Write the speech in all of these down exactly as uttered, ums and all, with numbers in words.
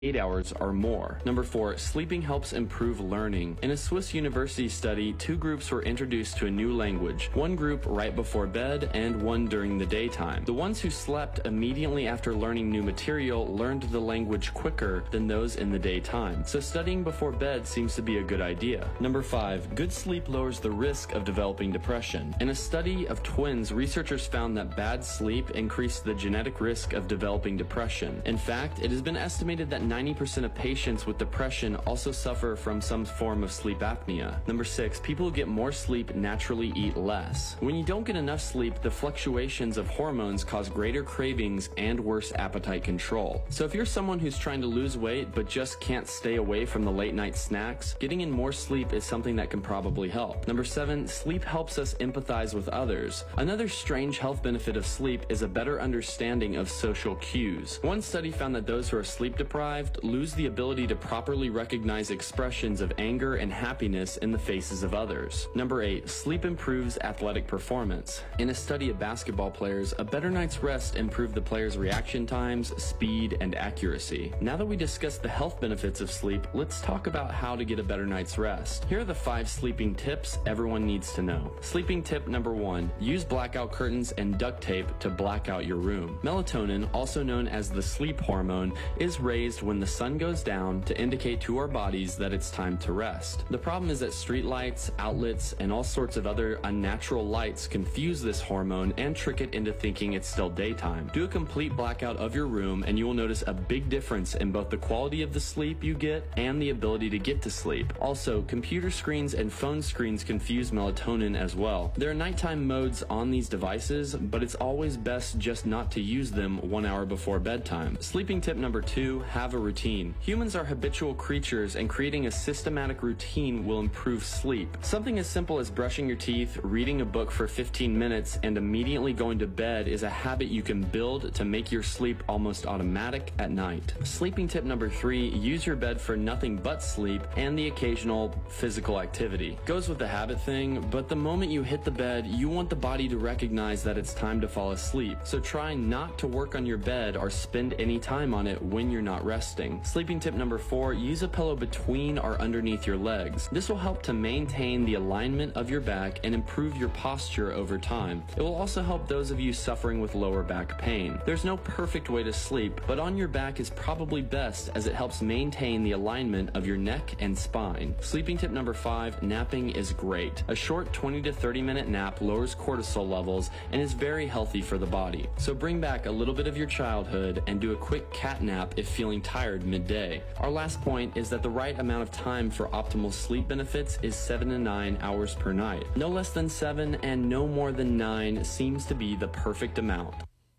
eight hours or more. Number four, sleeping helps improve learning. In a Swiss university study, two groups were introduced to a new language. One group right before bed and one during the daytime. The ones who slept immediately after learning new material learned the language quicker than those in the daytime. So studying before bed seems to be a good idea. Number five, good sleep lowers the risk of developing depression. In a study of twins, researchers found that bad sleep increased the genetic risk of developing depression. In fact, it has been estimated that ninety percent of patients with depression also suffer from some form of sleep apnea. Number six, people who get more sleep naturally eat less. When you don't get enough sleep, the fluctuations of hormones cause greater cravings and worse appetite control. So if you're someone who's trying to lose weight but just can't stay away from the late night snacks, getting in more sleep is something that can probably help. Number seven, sleep helps us empathize with others. Another strange health benefit of sleep is a better understanding of social cues. One study found that those who are sleep deprived lose the ability to properly recognize expressions of anger and happiness in the faces of others. Number eight, sleep improves athletic performance. In a study of basketball players, a better night's rest improved the players' reaction times, speed, and accuracy. Now that we discussed the health benefits of sleep, let's talk about how to get a better night's rest. Here are the five sleeping tips everyone needs to know. Sleeping tip number one, use blackout curtains and duct tape to black out your room. Melatonin, also known as the sleep hormone, is raised when the sun goes down to indicate to our bodies that it's time to rest. The problem is that street lights, outlets, and all sorts of other unnatural lights confuse this hormone and trick it into thinking it's still daytime. Do a complete blackout of your room and you will notice a big difference in both the quality of the sleep you get and the ability to get to sleep. Also, computer screens and phone screens confuse melatonin as well. There are nighttime modes on these devices, but it's always best just not to use them one hour before bedtime. Sleeping tip number two, have a routine. Humans are habitual creatures and creating a systematic routine will improve sleep. Something as simple as brushing your teeth, reading a book for fifteen minutes, and immediately going to bed is a habit you can build to make your sleep almost automatic at night. Sleeping tip number three, use your bed for nothing but sleep and the occasional physical activity. Goes with the habit thing, but the moment you hit the bed, you want the body to recognize that it's time to fall asleep. So try not to work on your bed or spend any time on it when you're not resting. Sleeping tip number four, use a pillow between or underneath your legs. This will help to maintain the alignment of your back and improve your posture over time. It will also help those of you suffering with lower back pain. There's no perfect way to sleep, but on your back is probably best as it helps maintain the alignment of your neck and spine. Sleeping tip number five, napping is great. A short twenty to thirty minute nap lowers cortisol levels and is very healthy for the body. So bring back a little bit of your childhood and do a quick cat nap if feeling tired midday. Our last point is that the right amount of time for optimal sleep benefits is seven to nine hours per night. No less than seven and no more than nine seems to be the perfect amount.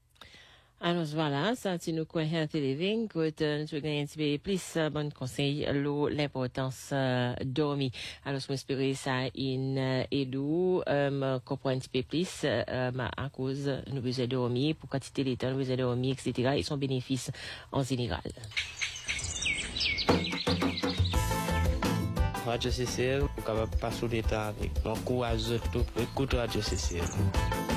Alors voilà, ça c'est nous quoi healthy living, que nous tu gagner un petit peu plus bon conseil l'eau l'importance uh, dormir. Alors je m'espérer ça in uh, Edu um, comprendre un petit peu plus um, à cause nous besoin dormir pour quantité de temps nous besoin dormir et cetera et son bénéfice en général. Radio C C L, on capable passer l'état avec mon courage tout écoute Radio C C L.